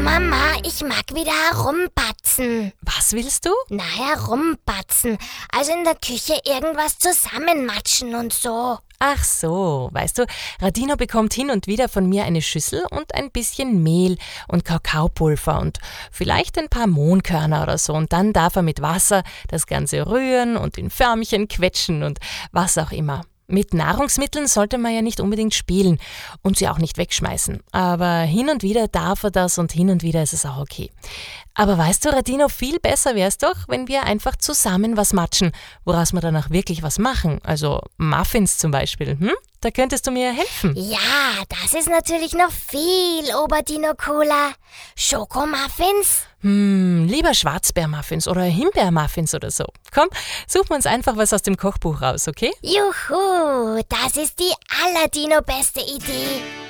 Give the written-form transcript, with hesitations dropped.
Mama, ich mag wieder herumbatzen. Was willst du? Na, herumbatzen. Also in der Küche irgendwas zusammenmatschen und so. Ach so, weißt du, Radino bekommt hin und wieder von mir eine Schüssel und ein bisschen Mehl und Kakaopulver und vielleicht ein paar Mohnkörner oder so. Und dann darf er mit Wasser das Ganze rühren und in Förmchen quetschen und was auch immer. Mit Nahrungsmitteln sollte man ja nicht unbedingt spielen und sie auch nicht wegschmeißen. Aber hin und wieder darf er das und hin und wieder ist es auch okay. Aber weißt du, Radino, viel besser wäre es doch, wenn wir einfach zusammen was matschen, woraus wir dann auch wirklich was machen. Also Muffins zum Beispiel. Da könntest du mir helfen. Ja, das ist natürlich noch viel Oberdino cooler. Schokomuffins? Lieber Schwarzbeermuffins oder Himbeermuffins oder so. Komm, suchen wir uns einfach was aus dem Kochbuch raus, okay? Juhu, das ist die allerdino beste Idee.